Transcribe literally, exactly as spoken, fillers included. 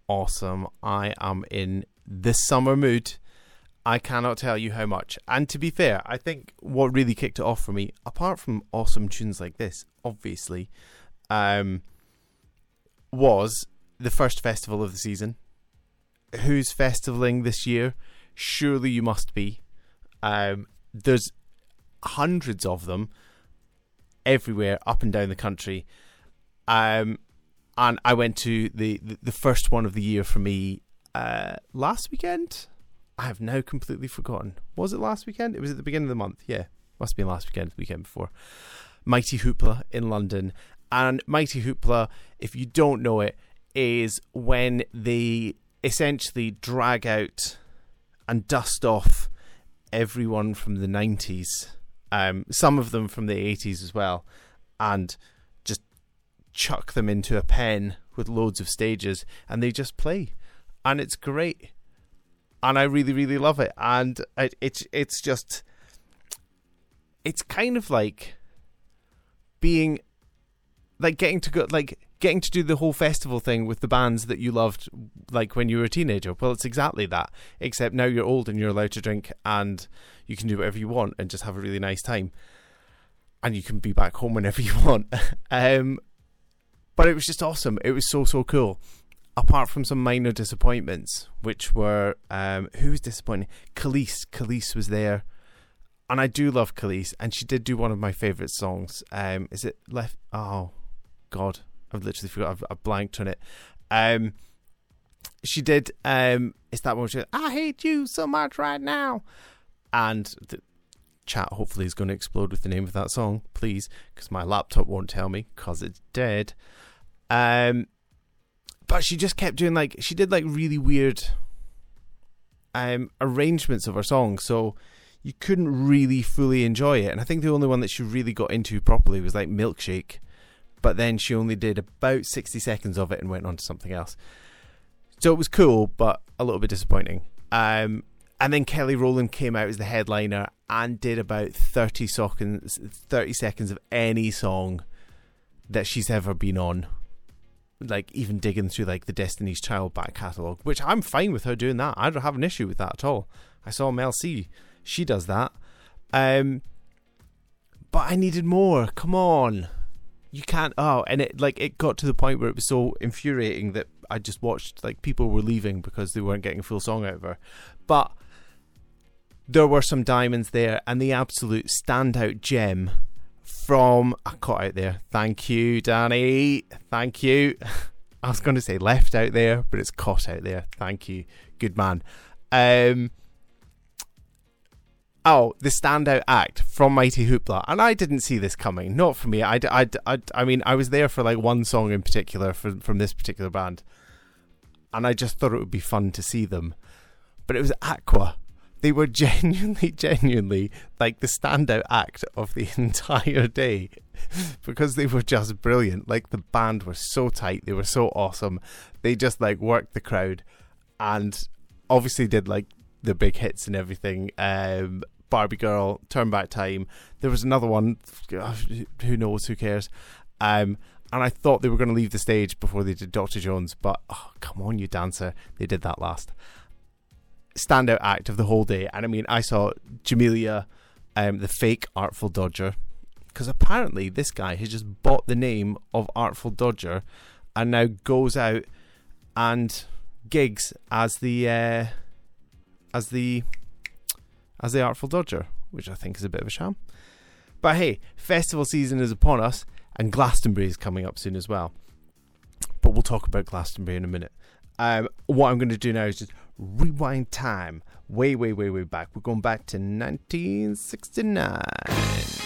awesome. I am in the summer mood. I cannot tell you how much. And to be fair, I think what really kicked it off for me, apart from awesome tunes like this, obviously, um, was the first festival of the season. Who's festivaling this year? Surely you must be. Um, there's hundreds of them everywhere, up and down the country. Um, and I went to the, the, the first one of the year for me uh, last weekend. I have now completely forgotten. Was it last weekend? It was at the beginning of the month. Yeah, must have been last weekend, the weekend before. Mighty Hoopla in London. And Mighty Hoopla, if you don't know it, is when they essentially drag out and dust off everyone from the nineties, um, some of them from the eighties as well, and just chuck them into a pen with loads of stages, and they just play, and it's great, and I really, really love it, and it, it's it's just, it's kind of like being, like getting to go, like getting to do the whole festival thing with the bands that you loved, like when you were a teenager. Well, it's exactly that, except now you're old and you're allowed to drink and you can do whatever you want and just have a really nice time, and you can be back home whenever you want. um, but it was just awesome. It was so, so cool. Apart from some minor disappointments, which were, um, who was disappointing? Khalees. Khalees was there. And I do love Khalees, and she did do one of my favourite songs. Um, is it Left? Oh, God. I've literally forgot. I've, I've blanked on it. Um, she did. Um, it's that one. She goes, I hate you so much right now. And the chat hopefully is going to explode with the name of that song, please, because my laptop won't tell me because it's dead. Um, but she just kept doing like she did like really weird um arrangements of her songs, so you couldn't really fully enjoy it. And I think the only one that she really got into properly was like Milkshake. But then she only did about sixty seconds of it and went on to something else. So it was cool, but a little bit disappointing. Um, and then Kelly Rowland came out as the headliner and did about thirty seconds, thirty seconds of any song that she's ever been on. Like even digging through like the Destiny's Child back catalogue, which I'm fine with her doing that. I don't have an issue with that at all. I saw Mel C. She does that. Um, but I needed more. Come on. You can't, oh, and it like it got to the point where it was so infuriating that I just watched like people were leaving because they weren't getting a full song out of her. But there were some diamonds there, and the absolute standout gem from, I caught out there, thank you Danny, thank you. I was going to say left out there, but it's caught out there, thank you, good man. Um Oh, the standout act from Mighty Hoopla. And I didn't see this coming. Not for me. I, I, I, I mean, I was there for like one song in particular for, from this particular band. And I just thought it would be fun to see them. But it was Aqua. They were genuinely, genuinely like the standout act of the entire day. Because they were just brilliant. Like the band were so tight. They were so awesome. They just like worked the crowd. And obviously did like the big hits and everything. Um... Barbie Girl, Turn Back Time. There was another one, who knows, who cares. Um, and I thought they were going to leave the stage before they did Doctor Jones, but oh, come on, you dancer. They did that last. Standout act of the whole day. And I mean, I saw Jamelia, um, the fake Artful Dodger, because apparently this guy has just bought the name of Artful Dodger and now goes out and gigs as the uh, as the as the Artful Dodger, which I think is a bit of a sham. But hey, festival season is upon us, and Glastonbury is coming up soon as well. But we'll talk about Glastonbury in a minute. Um, what I'm going to do now is just rewind time way, way, way, way back. We're going back to nineteen sixty-nine.